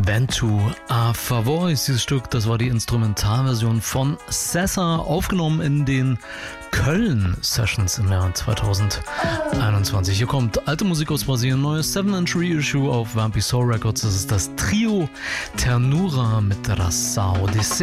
Vento a favor ist dieses Stück, das war die Instrumentalversion von Sessa, aufgenommen in den Köln-Sessions im Jahr 2021. Hier kommt alte Musik aus Brasilien, neues 7-inch Reissue auf Vampi Soul Records. Das ist das Trio Ternura mit Raça Odyssey.